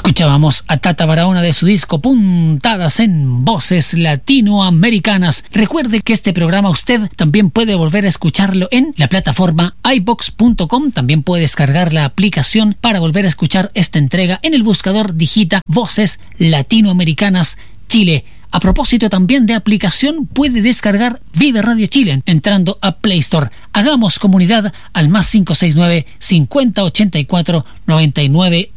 Escuchábamos a Tata Barahona de su disco Puntadas en Voces Latinoamericanas. Recuerde que este programa usted también puede volver a escucharlo en la plataforma iVox.com. También puede descargar la aplicación para volver a escuchar esta entrega en el buscador. Digita Voces Latinoamericanas Chile. A propósito también de aplicación, puede descargar Vive Radio Chile entrando a Play Store. Hagamos comunidad al +569 5084 99